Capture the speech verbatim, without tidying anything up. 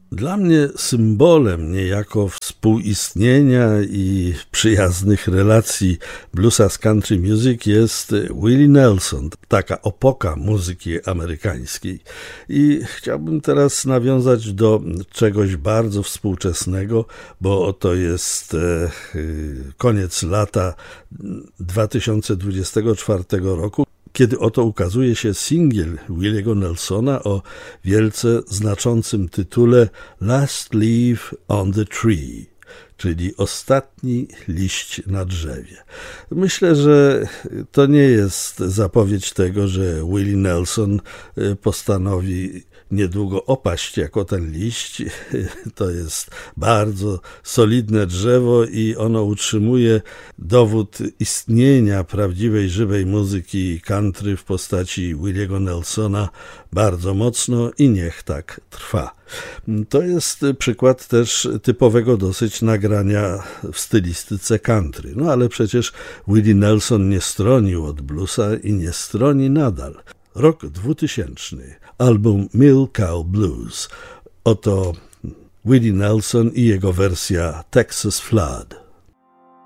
Dla mnie symbolem niejako współistnienia i przyjaznych relacji bluesa z country music jest Willie Nelson, taka opoka muzyki amerykańskiej. I chciałbym teraz nawiązać do czegoś bardzo współczesnego, bo to jest e, koniec lata dwa tysiące dwudziestego czwartego roku, kiedy oto ukazuje się singiel Williego Nelsona o wielce znaczącym tytule Last Leaf on the Tree, czyli ostatni liść na drzewie. Myślę, że to nie jest zapowiedź tego, że Willie Nelson postanowi niedługo opaść jako ten liść. To jest bardzo solidne drzewo i ono utrzymuje dowód istnienia prawdziwej, żywej muzyki country w postaci Williego Nelsona bardzo mocno i niech tak trwa. To jest przykład też typowego dosyć nagrania w stylistyce country. No ale przecież Willie Nelson nie stronił od bluesa i nie stroni nadal. Rok dwutysięczny. Album Milk Cow Blues. Oto Willie Nelson i jego wersja Texas Flood.